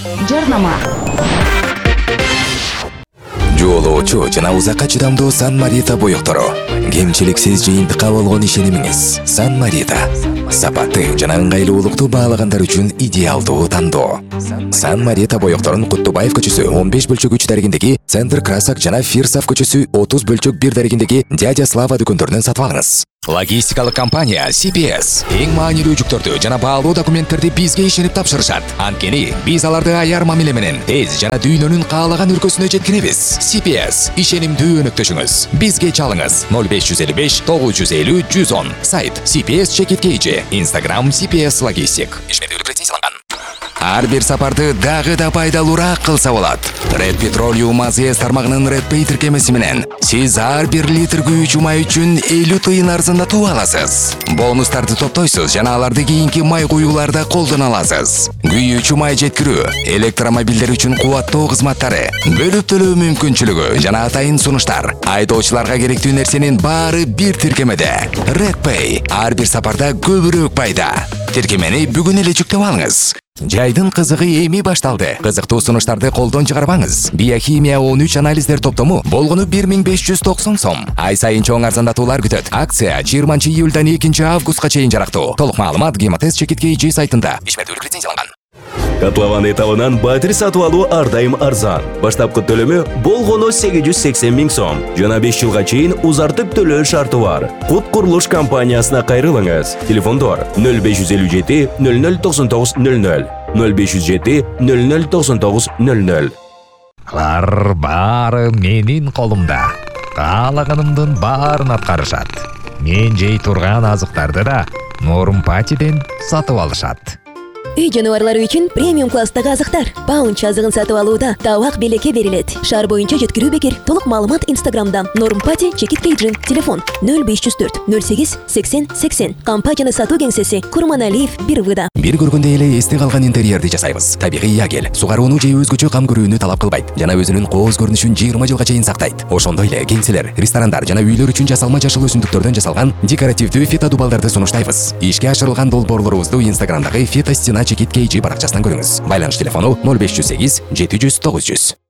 Жарнама. Жоолоочу жана узакка чыдамдуу Сан-Марита боёктору. Кемчиликсиз жыйынтыкка болгон ишенимиңиз. Сан-Марита. Сапаттуу жана ыңгайлуулукту баалагандар үчүн идеалдуу тандоо. Сан-Марита боёкторун Куттубаев көчөсү 15/3 дарегиндеги Центр Красок жана Фирсов көчөсү 30/1 дарегиндеги Дядя Слава дүкөндөрүнөн сатып алыңыз. Логистикалык компания CPS эң маанилүү жүктөрдү жана баалуу документтерди бизге ишенип тапшырышат. Анткени биз аларды аяр мамиле менен тез жана дүйнөнүн каалаган өлкөсүнө жеткиребиз. CPS ишенимдүү өнөктөшүңүз. Бизге чалыңыз 0555 950 110. Сайт CPS Check-it KG. Instagram CPS Logistic. Ишмердүүлүк лицензияланган. Ар бир сапарды дагы да пайдалуураак кылса болот. Red Petroleum AZS тармагынын Red Pay тиркемеси менен сиз ар бир литр күйүүчү май үчүн 50 тыйын арзандатуу аласыз. Бонустарды топтойсуз жана аларды кийинки май куюуларда колдоно аласыз. Күйүүчү май жеткирүү, электромобилдер үчүн кубаттоо кызматтары, бөлүп төлөө мүмкүнчүлүгү жана атайын сунуштар. Айдоочуларга керектүү нерсенин баары бир тиркемеде. Red Pay ар бир сапарда көбүрөөк пайда. Тиркемени бүгүн эле жүктөп алыңыз. Жайдын кызыгы эми башталды. Кызыктуу сунуштарды колдон чыгарбаңыз. Биохимия 13 анализдер топтому болгону 1590 сом. Ай сайын чоң арзандатуулар күтөт. Акция 20 июльдан 2 августка чейин жарактуу. Толук маалымат Гемотест Check-it KG сайтында. Ишмердүүлүк лицензияланган. Котлован этабынан батир сатып алуу ар дайым арзан. Баштапкы төлөмү болгону 880 миң сом. Жана 5 жылга чейин узартып төлөө шарты бар. Кут курулуш компаниясына кайрылыңыз. Телефондор 0557 0099 00 0507 0099 00. Алар баары менин колумда. Каалаганымдын баарын аткарышат. Мен жей турган азыктарды да Нормпатиден сатып алышат. Үй жануарлары үчүн премиум класстагы азыктар. Паунч азыгын сатып алууда табак белекке берилет. Шаар боюнча жеткирүү бекер. Толук маалымат Instagram'дан. Нормпати Check-it KG. Телефон 0504 08 80 80. Компанияны сатуу кеңсеси Курманалиев бир выда. Бир көргөндө эле эсте калган интерьерди жасайбыз. Табигый ягел, сугарууну же өзгөчө кам көрүүнү талап кылбайт жана өзүнүн кооз көрүнүшүн 20 жылга чейин сактайт. Ошондой эле кеңселер, ресторандар жана үйлөр үчүн жасалма жашыл өсүмдүктөрдөн жасалган декоративдүү фитодубалдарды сунуштайбыз. Ишке ашырылган долбоорлорубузду Instagram'дагы Фитостена Check-it KG баракчасынан көрүңүз. Байланыш телефону 0508 700 900.